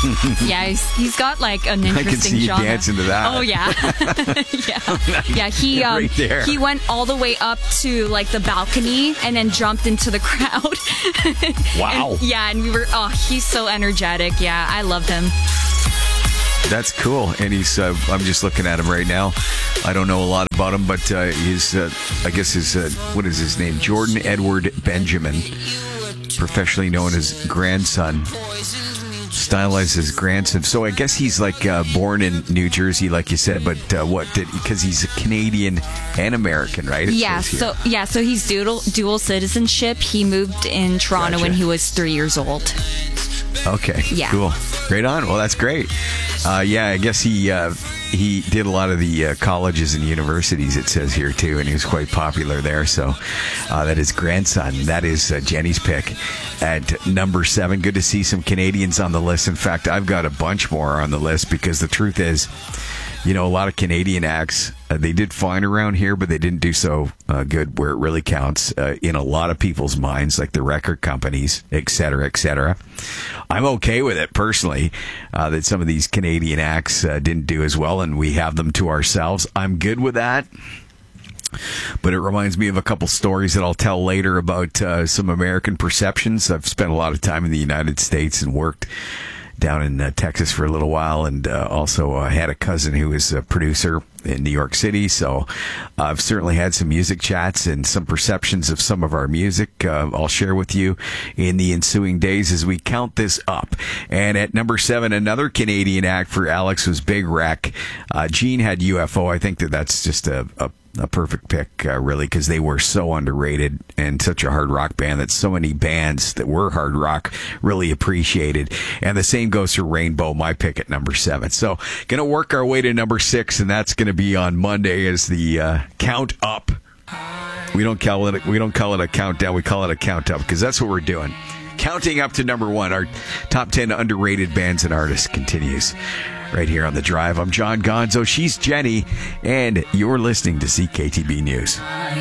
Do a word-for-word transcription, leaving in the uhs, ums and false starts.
Yeah, he's, he's got like an interesting I can see you genre. dancing to that. Oh yeah, yeah, yeah. He um, Right there. he went all the way up to like the balcony and then jumped into the crowd. Wow. And, yeah, and we were. Oh, he's so energetic. Yeah, I love him. That's cool. And he's, uh, I'm just looking at him right now. I don't know a lot about him, but uh, he's, uh, I guess his, uh, what is his name? Jordan Edward Benjamin, professionally known as grandson, stylized as grandson. So I guess he's like uh, born in New Jersey, like you said, but uh, what did, because he's a Canadian and American, right? It Yeah, says so here. yeah, so he's dual dual citizenship. He moved in Toronto Gotcha. when he was three years old. Okay. Yeah. Cool. Right on. Well, that's great. Uh, yeah, I guess he uh, he did a lot of the uh, colleges and universities, it says here, too, and he was quite popular there. So uh, that is grandson. That is uh, Jenny's pick at number seven. Good to see some Canadians on the list. In fact, I've got a bunch more on the list because the truth is, you know, a lot of Canadian acts, uh, they did fine around here, but they didn't do so uh, good where it really counts uh, in a lot of people's minds, like the record companies, et cetera, et cetera. I'm okay with it personally uh, that some of these Canadian acts uh, didn't do as well, and we have them to ourselves. I'm good with that. But it reminds me of a couple stories that I'll tell later about uh, some American perceptions. I've spent a lot of time in the United States and worked down in uh, Texas for a little while, and uh, also uh, had a cousin who was a producer in New York City. So uh, I've certainly had some music chats and some perceptions of some of our music uh, I'll share with you in the ensuing days as we count this up. And at number seven, another Canadian act for Alex was Big Wreck. Uh, Gene had U F O. I think that that's just a, a A perfect pick, uh, really, because they were so underrated and such a hard rock band that so many bands that were hard rock really appreciated. And the same goes for Rainbow, my pick at number seven. So, going to work our way to number six, and that's going to be on Monday as the uh, count up. We don't call it we don't call it a countdown. We call it a count up because that's what we're doing. Counting up to number one. Our top ten underrated bands and artists continues. Right here on The Drive. I'm John Gonzo. She's Jenny. And you're listening to C K T B News.